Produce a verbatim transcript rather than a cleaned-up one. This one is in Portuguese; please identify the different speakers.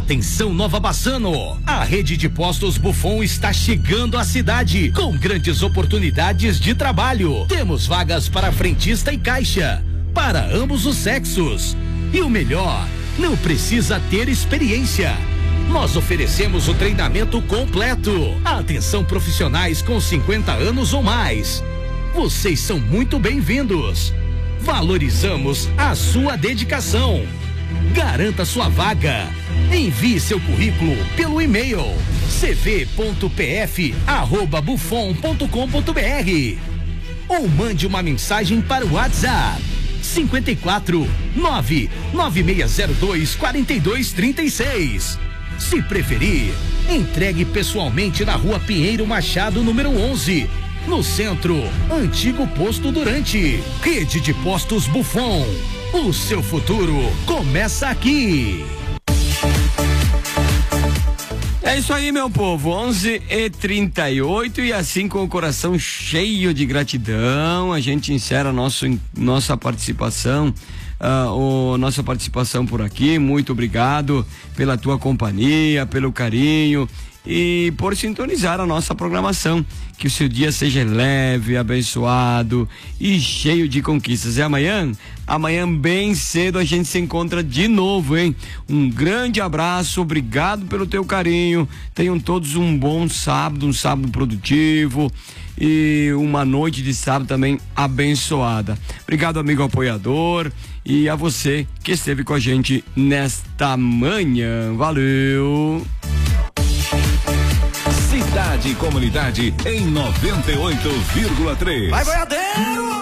Speaker 1: Atenção Nova Bassano, a rede de postos Buffon está chegando à cidade com grandes oportunidades de trabalho. Temos vagas para frentista e caixa, para ambos os sexos. E o melhor, não precisa ter experiência. Nós oferecemos o treinamento completo. Atenção profissionais com cinquenta anos ou mais. Vocês são muito bem-vindos. Valorizamos a sua dedicação. Garanta sua vaga. Envie seu currículo pelo e-mail c v ponto p f arroba buffon ponto com ponto b r ou mande uma mensagem para o WhatsApp cinquenta e quatro, nove nove seis zero dois, quatro dois três seis. Se preferir, entregue pessoalmente na Rua Pinheiro Machado, número onze, no centro, antigo posto Durante. Rede de Postos Buffon. O seu futuro começa aqui.
Speaker 2: É isso aí, meu povo, onze e trinta e oito, e assim, com o coração cheio de gratidão, a gente encerra nosso, nossa participação, uh, o, nossa participação por aqui. Muito obrigado pela tua companhia, pelo carinho e por sintonizar a nossa programação. Que o seu dia seja leve, abençoado e cheio de conquistas. E amanhã, amanhã bem cedo a gente se encontra de novo, hein? Um grande abraço, obrigado pelo teu carinho. Tenham todos um bom sábado, um sábado produtivo e uma noite de sábado também abençoada. Obrigado, amigo apoiador, e a você que esteve com a gente nesta manhã. Valeu!
Speaker 3: Cidade e Comunidade em noventa e oito vírgula três.
Speaker 1: Vai, boiadeiro!